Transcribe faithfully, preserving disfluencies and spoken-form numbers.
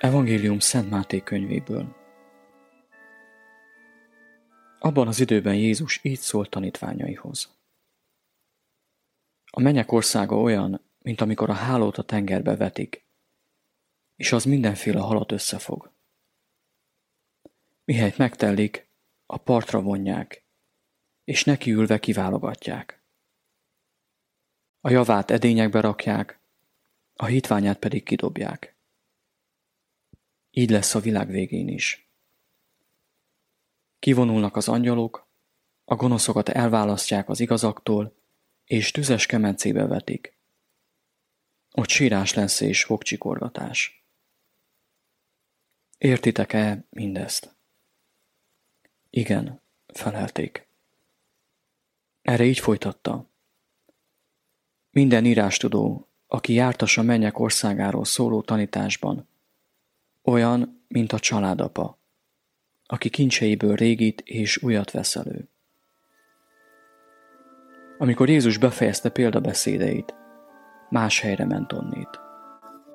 Evangélium Szent Máté könyvéből. Abban az időben Jézus így szólt tanítványaihoz. A mennyek országa olyan, mint amikor a hálót a tengerbe vetik, és az mindenféle halat összefog. Mihelyt megtellik, a partra vonják, és nekiülve kiválogatják. A javát edényekbe rakják, a hitványát pedig kidobják. Így lesz a világ végén is. Kivonulnak az angyalok, a gonoszokat elválasztják az igazaktól, és tüzes kemencébe vetik. Ott sírás lesz és fogcsikorgatás. Értitek-e mindezt? Igen, felelték. Erre így folytatta. Minden írástudó, aki jártas a mennyek országáról szóló tanításban, olyan, mint a családapa, aki kincseiből régit és újat vesz elő. Amikor Jézus befejezte példabeszédeit, más helyre ment onnét.